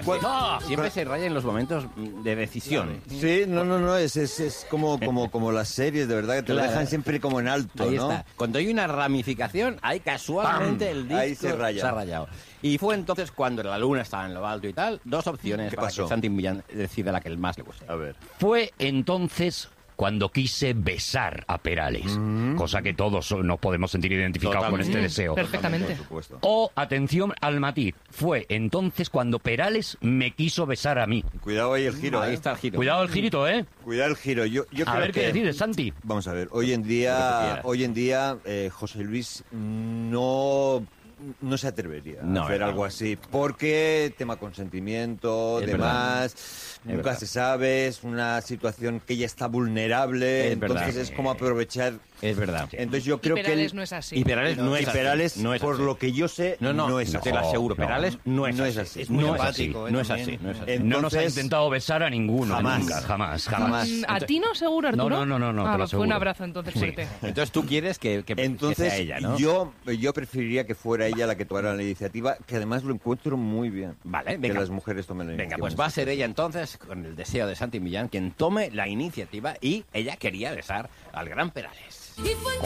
Siempre se raya en los momentos de decisión. Sí, no, es como las series, de verdad, que te lo dejan siempre como en alto, Ahí ¿no? está. Cuando hay una ramificación, ahí casualmente el disco Ahí se raya. ha rayado. Y fue entonces cuando la luna estaba en lo alto y tal, dos opciones para que Santi Millán decida la que el más le guste. A ver. Fue entonces cuando quise besar a Perales, cosa que todos nos podemos sentir identificados con este deseo. Perfectamente. Por supuesto. O, atención al matiz, fue entonces cuando Perales me quiso besar a mí. Cuidado ahí el giro, Ahí está el giro. Cuidado el girito, ¿eh? Cuidado el giro. Yo A creo ver qué que... decides, Santi. Vamos a ver, hoy en Lo que tú día quieras. José Luis no se atrevería a hacer ¿verdad? algo así, porque tema consentimiento, Es demás, nunca verdad. se sabe, es una situación que ya está vulnerable, Es entonces verdad. es como aprovechar. Es verdad. Entonces yo creo que Perales no es así. Y Perales no es así. Perales, No es por así. lo que yo sé, No es así. te lo aseguro. No, Perales no es no así. es así. Es muy No es así. empático, No es también. así. No es así. No nos ha Entonces, intentado besar a ninguno. jamás. Nunca, jamás. Jamás. ¿A ti no, seguro, Arturo? No, te lo pues fue aseguro. un abrazo entonces Sí. fuerte. Entonces tú quieres que Entonces, sea ella, ¿no? yo preferiría que fuera ella la que tomara la iniciativa, que además lo encuentro muy bien. Vale, Que venga. las mujeres tomen la Venga, iniciativa. pues va a ser ella entonces, con el deseo de Santi Millán, quien tome la iniciativa y ella quería besar al gran Perales. Y fue